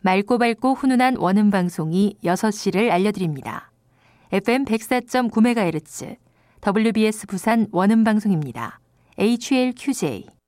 맑고 밝고 훈훈한 원음 방송이 6시를 알려드립니다. FM 104.9MHz WBS 부산 원음 방송입니다. HLQJ